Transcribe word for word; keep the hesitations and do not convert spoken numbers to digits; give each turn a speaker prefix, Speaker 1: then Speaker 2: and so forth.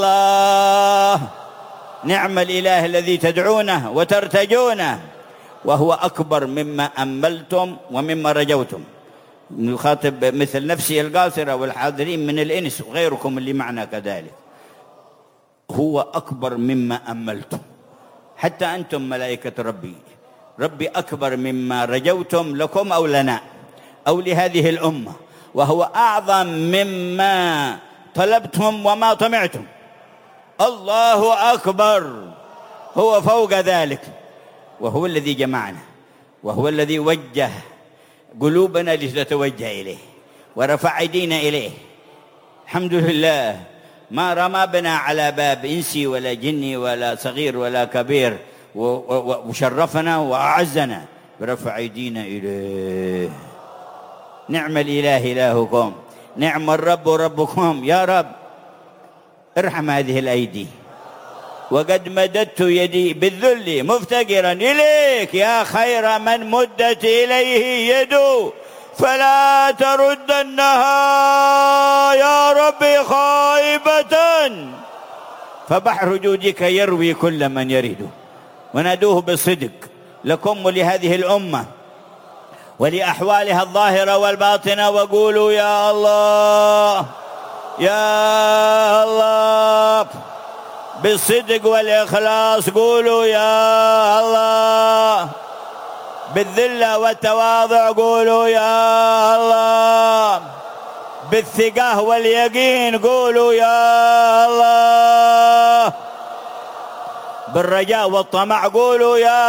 Speaker 1: الله، نعم الإله الذي تدعونه وترتجونه، وهو أكبر مما أملتم ومما رجوتم. نخاطب مثل نفسي القاصرة والحاضرين من الإنس وغيركم اللي معنا كذلك. هو أكبر مما أملتم، حتى أنتم ملائكة ربي، ربي أكبر مما رجوتم لكم أو لنا أو لهذه الأمة، وهو أعظم مما طلبتم وما طمعتم. الله أكبر، هو فوق ذلك، وهو الذي جمعنا، وهو الذي وجه قلوبنا لتتوجه إليه ورفع أيدينا إليه. الحمد لله، ما رمى بنا على باب إنسي ولا جني ولا صغير ولا كبير، وشرفنا وأعزنا برفع أيدينا إليه. نعم الإله إلهكم، نعم الرب ربكم. يا رب ارحم هذه الأيدي، وقد مددت يدي بالذل مفتقرا إليك يا خير من مدت إليه يده، فلا تردنها يا ربي خائبة، فبحر جودك يروي كل من يرد. ونادوه بالصدق لكم ولهذه الأمة ولأحوالها الظاهرة والباطنة، وقولوا يا الله يا الله بالصدق والإخلاص. قولوا يا الله بالذلة والتواضع. قولوا يا الله بالثقة واليقين. قولوا يا الله بالرجاء والطمع. قولوا يا